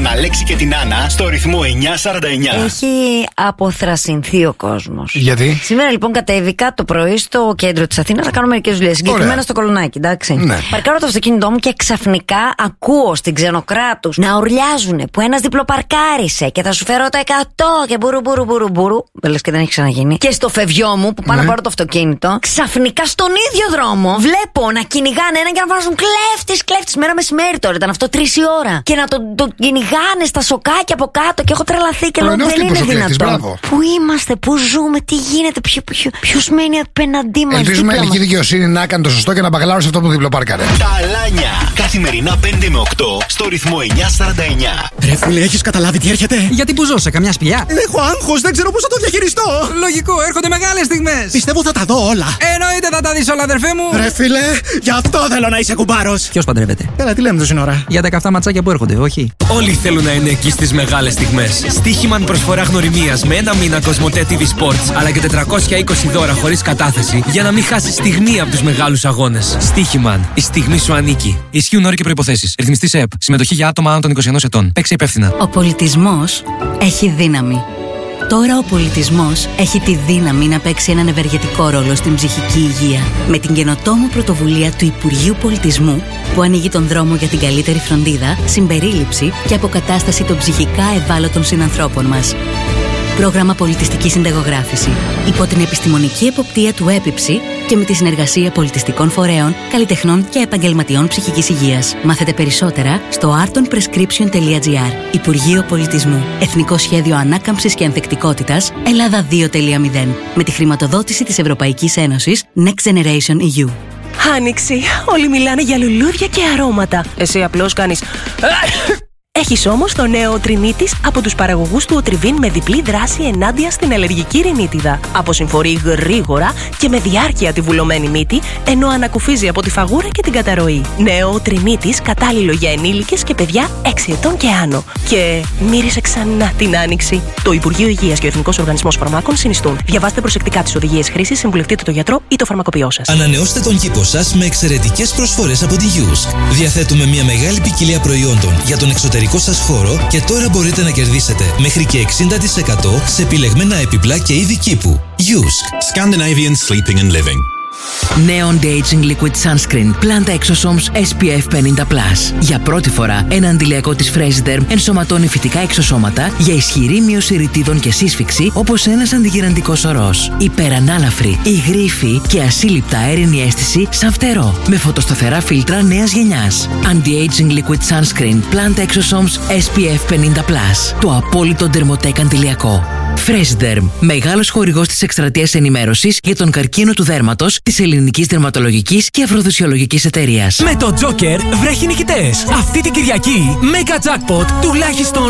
τον Αλέξη και την Άννα στο ρυθμό 949. Έχει αποθρασινθεί ο κόσμος. Γιατί? Σήμερα λοιπόν κατέβηκα το πρωί στο κέντρο της Αθήνας να κάνω μερικές δουλειές. Συγκεκριμένα στο Κολονάκι, εντάξει. Ναι. Παρκάρω το αυτοκίνητό μου και ξαφνικά ακούω στην Ξενοκράτους να ουρλιάζουνε που ένας διπλοπαρκάρισε και θα σου φέρω το 100 και μπουρου. Λες και δεν έχει ξαναγίνει. Και στο φευγιό μου που πάω να πάρω το αυτοκίνητο, ξαφνικά στον ίδιο δρόμο βλέπω να κυνηγάνε έναν και να βάζουν κλέφτης. Μέρα μεσημέρι τώρα ήταν αυτό, 3 η ώρα. Και να τον κυνηγάνε στα σοκάκια από κάτω και έχω τρελαθεί και λέω δεν είναι δυνατόν. Πού είμαστε, πού ζούμε, τι γίνεται, ποιος μένει απέναντί μας. Ελπίζουμε η ελληνική δικαιοσύνη να κάνει το σωστό και να μπαγλάρωσε αυτό που διπλοπάρκαρε. Τα Αλάνια. Καθημερινά 5 με 8 στο ρυθμό 949. Ρε φίλε, έχεις καταλάβει τι έρχεται? Γιατί που ζω σε καμιά σπηλιά? Έχω άγχος, δεν ξέρω πώς θα το διαχειριστώ. Λογικό, έρχονται μεγάλες στιγμές. Πιστεύω θα τα δω όλα. Εννοείται θα τα δεις όλα, αδερφέ μου. Ρε φίλε, γι' αυτό θέλω να είσαι κουμπάρος. Ποιος παντρεύεται? Έλα, τι λέμε τόση ώρα? Για 17 ματσάκια που έρχονται, όχι. Όλοι θέλουν να είναι εκεί στις μεγάλες στιγμές. Στοίχημαν προσφορά γνωριμίας με 1 μήνα Κοσμοτέ TV Sports, αλλά και 420 δώρα χωρίς κατάθεση για να μην χάσεις στιγμή από τους μεγάλους αγώνες. Στοίχημαν. Η στιγμή σου ανήκει. Ισχύουν όροι και προϋποθέσεις. Ρυθμιστής ΕΕΠ. Συμμετοχή για άτομα άνω των 21 ετών. Παίξε υπεύθυνα. Ο πολιτισμός έχει δύναμη. Τώρα ο πολιτισμός έχει τη δύναμη να παίξει έναν ευεργετικό ρόλο στην ψυχική υγεία. Με την καινοτόμο πρωτοβουλία του Υπουργείου Πολιτισμού, που ανοίγει τον δρόμο για την καλύτερη φροντίδα, συμπερίληψη και αποκατάσταση των ψυχικά ευάλωτων συνανθρώπων μας. Πρόγραμμα Πολιτιστική Συνταγογράφηση. Υπό την επιστημονική εποπτεία του ΕΠΙΨΗ και με τη συνεργασία πολιτιστικών φορέων, καλλιτεχνών και επαγγελματιών ψυχικής υγείας. Μάθετε περισσότερα στο artonprescription.gr. Υπουργείο Πολιτισμού. Εθνικό Σχέδιο Ανάκαμψης και Ανθεκτικότητας Ελλάδα 2.0. Με τη χρηματοδότηση της Ευρωπαϊκής Ένωσης Next Generation EU. Άνοιξη. Όλοι μιλάνε για λουλούδια και αρώματα. Εσύ απλώς κάνεις... Έχεις όμως το νέο Τρινίτης από τους παραγωγούς του Οτριβίν με διπλή δράση ενάντια στην αλλεργική ρινίτιδα. Αποσυμφορεί γρήγορα και με διάρκεια τη βουλωμένη μύτη, ενώ ανακουφίζει από τη φαγούρα και την καταρροή. Νέο Τρινίτης κατάλληλο για ενήλικες και παιδιά 6 ετών και άνω. Και μύρισε ξανά την Άνοιξη. Το Υπουργείο Υγείας και ο Εθνικός Οργανισμός Φαρμάκων συνιστούν. Διαβάστε προσεκτικά τις οδηγίες χρήσης, συμβουλευτείτε τον γιατρό ή το φαρμακοποιό σας. Ανανεώστε τον κήπο σας με εξαιρετικές προσφορές από τη Yusk. Διαθέτουμε μια μεγάλη ποικιλία προϊόντων για τον εξωτερικό σας χώρο και τώρα μπορείτε να κερδίσετε μέχρι και 60% σε επιλεγμένα έπιπλα και είδη κήπου. Yusk. Scandinavian Sleeping and Living. Neon Aging Liquid Sunscreen Planta Exosomes SPF 50+. Για πρώτη φορά, ένα αντιλιακό της Fresiderm ενσωματώνει φυτικά εξωσώματα για ισχυρή μείωση ρητίδων και σύσφυξη, όπως ένας αντιγυραντικός ορός. Υπερανάλαφρη, υγρή υφή και ασύλληπτα αέρινη αίσθηση σαν φτερό. Με φωτοσταθερά φίλτρα νέας γενιάς. Anti-Aging Liquid Sunscreen Planta Exosomes SPF 50+. Το απόλυτο ντερμοτέκ αντιλιακό. Fresiderm, μεγάλος χορηγός της εκστρατείας ενημέρωσης για τον καρκίνο του δέρματος της Ελληνικής Δερματολογικής και Αφροδισιολογικής Εταιρείας. Με το Joker βρέχει νικητές. Αυτή την Κυριακή, Mega Jackpot τουλάχιστον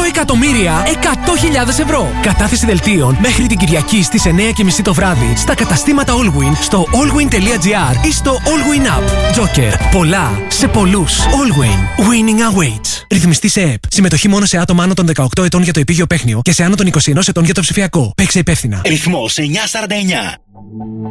8.100.000 ευρώ. Κατάθεση δελτίων μέχρι την Κυριακή στις 9:30 το βράδυ στα καταστήματα Allwyn, στο allwyn.gr ή στο Allwyn App. Joker. Πολλά σε πολλούς. Allwyn. Winning awaits. Ρυθμιστής ΕΕΠ. Συμμετοχή μόνο σε άτομα άνω των 18 ετών για το επίγειο παίχνιο και σε άνω των 21 ετών για το ψηφιακό. Παίξε υπεύθυνα. Ρυθμός 949.